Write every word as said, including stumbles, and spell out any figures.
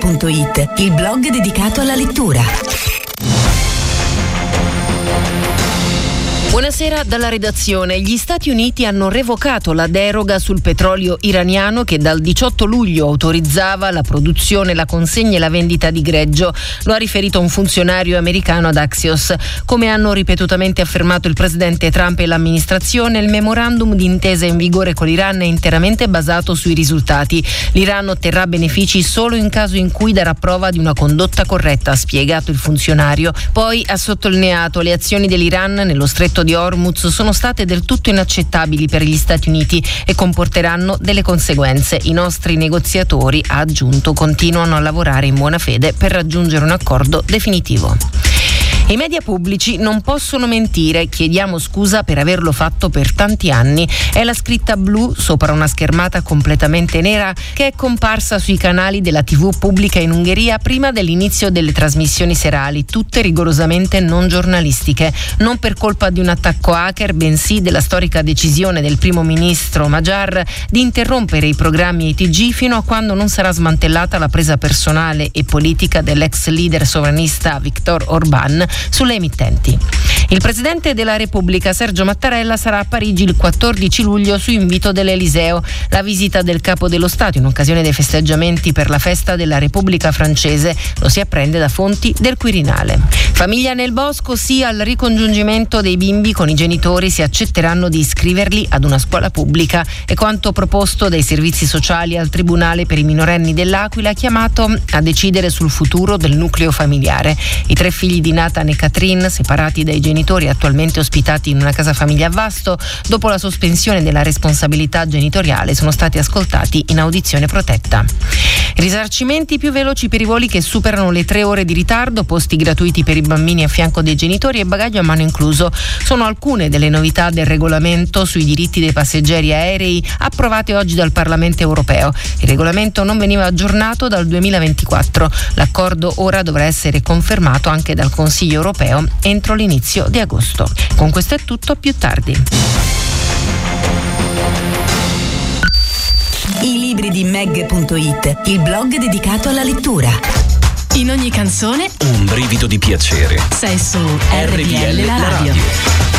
punto it, il blog dedicato alla lettura. Buonasera dalla redazione. Gli Stati Uniti hanno revocato la deroga sul petrolio iraniano che dal diciotto luglio autorizzava la produzione, la consegna e la vendita di greggio. Lo ha riferito un funzionario americano ad Axios. Come hanno ripetutamente affermato il presidente Trump e l'amministrazione, il memorandum d'intesa in vigore con l'Iran è interamente basato sui risultati. L'Iran otterrà benefici solo in caso in cui darà prova di una condotta corretta, ha spiegato il funzionario. Poi ha sottolineato: le azioni dell'Iran nello stretto di Hormuz sono state del tutto inaccettabili per gli Stati Uniti e comporteranno delle conseguenze. I nostri negoziatori, ha aggiunto, continuano a lavorare in buona fede per raggiungere un accordo definitivo. I media pubblici non possono mentire, chiediamo scusa per averlo fatto per tanti anni. È la scritta blu sopra una schermata completamente nera che è comparsa sui canali della tivù pubblica in Ungheria prima dell'inizio delle trasmissioni serali, tutte rigorosamente non giornalistiche. Non per colpa di un attacco hacker, bensì della storica decisione del primo ministro Magyar di interrompere i programmi A T G fino a quando non sarà smantellata la presa personale e politica dell'ex leader sovranista Viktor Orbán sulle emittenti. Il presidente della Repubblica Sergio Mattarella sarà a Parigi il quattordici luglio su invito dell'Eliseo. La visita del capo dello Stato in occasione dei festeggiamenti per la festa della Repubblica francese, lo si apprende da fonti del Quirinale. Famiglia nel bosco, sì al ricongiungimento dei bimbi con i genitori se accetteranno di iscriverli ad una scuola pubblica. È quanto proposto dai servizi sociali al Tribunale per i minorenni dell'Aquila, chiamato a decidere sul futuro del nucleo familiare. I tre figli di Nathan e Catherine, separati dai genitori, attualmente ospitati in una casa famiglia a Vasto, dopo la sospensione della responsabilità genitoriale, sono stati ascoltati in audizione protetta. Risarcimenti più veloci per i voli che superano le tre ore di ritardo, posti gratuiti per i bambini a fianco dei genitori e bagaglio a mano incluso. Sono alcune delle novità del regolamento sui diritti dei passeggeri aerei approvate oggi dal Parlamento europeo. Il regolamento non veniva aggiornato dal duemilaventiquattro. L'accordo ora dovrà essere confermato anche dal Consiglio europeo entro l'inizio di agosto. Con questo è tutto, più tardi. I libri di Meg punto it, il blog dedicato alla lettura. In ogni canzone un brivido di piacere. sei su R P L la radio.